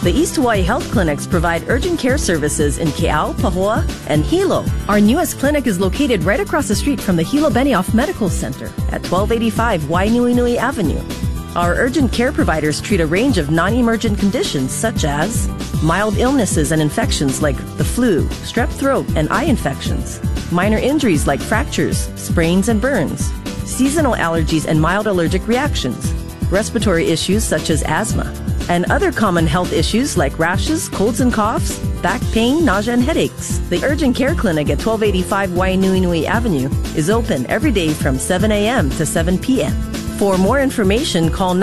The East Hawaii Health Clinics provide urgent care services in Ke'au, Pahoa, and Hilo. Our newest clinic is located right across the street from the Hilo Benioff Medical Center at 1285 Wainuinui Avenue. Our urgent care providers treat a range of non-emergent conditions such as mild illnesses and infections like the flu, strep throat, and eye infections, minor injuries like fractures, sprains, and burns, seasonal allergies and mild allergic reactions, respiratory issues such as asthma, and other common health issues like rashes, colds and coughs, back pain, nausea, and headaches. The Urgent Care Clinic at 1285 Wainuinui Avenue is open every day from 7 a.m. to 7 p.m. For more information, call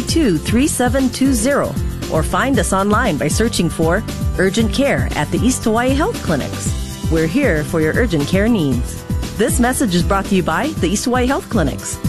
932-3720 or find us online by searching for Urgent Care at the East Hawaii Health Clinics. We're here for your urgent care needs. This message is brought to you by the East Hawaii Health Clinics.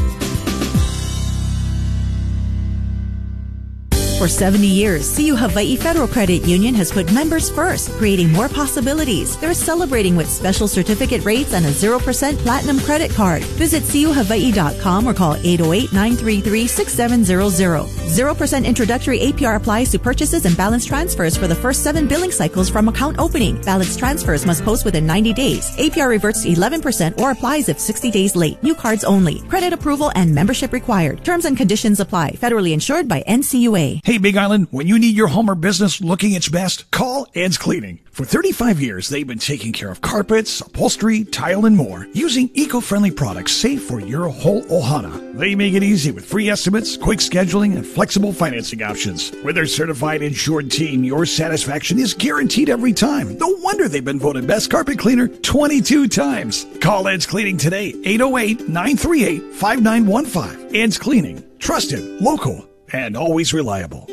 For 70 years, CU Hawaii Federal Credit Union has put members first, creating more possibilities. They're celebrating with special certificate rates and a 0% platinum credit card. Visit cuhawaii.com or call 808-933-6700. 0% introductory APR applies to purchases and balance transfers for the first 7 billing cycles from account opening. Balance transfers must post within 90 days. APR reverts to 11% or applies if 60 days late. New cards only. Credit approval and membership required. Terms and conditions apply. Federally insured by NCUA. Hey, Big Island, when you need your home or business looking its best, call Ed's Cleaning. For 35 years, they've been taking care of carpets, upholstery, tile, and more using eco-friendly products safe for your whole ohana. They make it easy with free estimates, quick scheduling, and flexible financing options. With their certified insured team, your satisfaction is guaranteed every time. No wonder they've been voted Best Carpet Cleaner 22 times. Call Ed's Cleaning today, 808-938-5915. Ed's Cleaning, trusted, local, and always reliable.